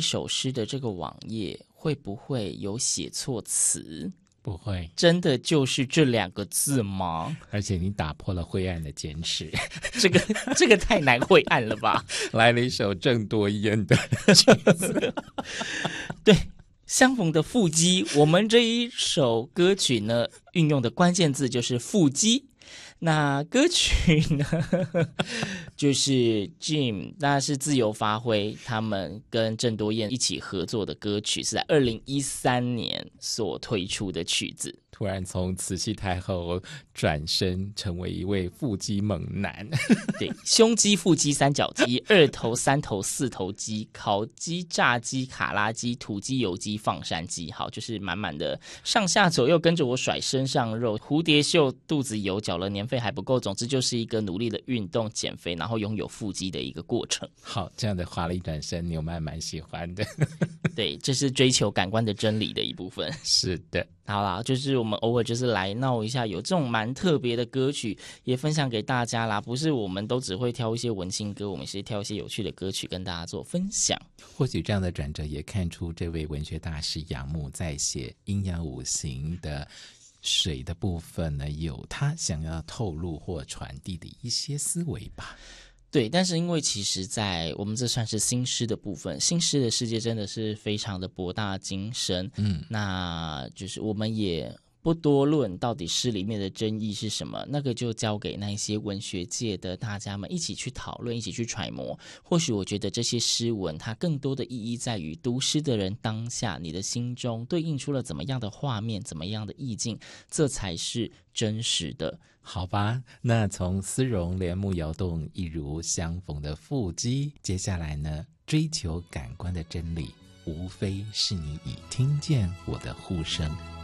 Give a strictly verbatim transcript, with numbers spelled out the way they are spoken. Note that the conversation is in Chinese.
首诗的这个网页会不会有写错词？ 不会， 真的就是这两个字吗？ 而且你打破了灰暗的坚持， 这个这个太难灰暗了吧？ 来了一首郑多燕的曲子。 对，相逢的腹肌，我们这一首歌曲呢，运用的关键字就是腹肌。那歌曲呢，就是 Jim， 那是自由发挥，他们跟郑多燕一起合作的歌曲，是在二零一三年所推出的曲子。 突然从慈禧太后转身成为一位腹肌猛男。 对，胸肌、腹肌、三角肌、二头、三头、四头肌、烤鸡、炸鸡、卡拉鸡、土鸡、油鸡、放山鸡，好，就是满满的上下左右跟着我甩身上肉，蝴蝶袖，肚子有缴了年费还不够，总之就是一个努力的运动减肥，然后拥有腹肌的一个过程。 好，这样的华丽转身纽曼蛮喜欢的。 对，这是追求感官的真理的一部分。 是的， 好啦，就是我们偶尔就是来闹一下，有这种蛮特别的歌曲也分享给大家啦。不是我们都只会挑一些文青歌，我们是挑一些有趣的歌曲跟大家做分享。 或许这样的转折也看出这位文学大师杨牧在写阴阳五行的水的部分呢，有他想要透露或传递的一些思维吧。 对，但是因为其实在我们这算是新诗的部分，新诗的世界真的是非常的博大精深， 嗯， 那就是我们也不多论到底诗里面的真意是什么，那个就交给那些文学界的大家们一起去讨论，一起去揣摩。或许我觉得这些诗文它更多的意义在于读诗的人当下你的心中对应出了怎么样的画面，怎么样的意境，这才是真实的。 好吧，那从丝绒帘幕摇动一如相逢的腹肌，接下来呢，追求感官的真理无非是你已听见我的呼声，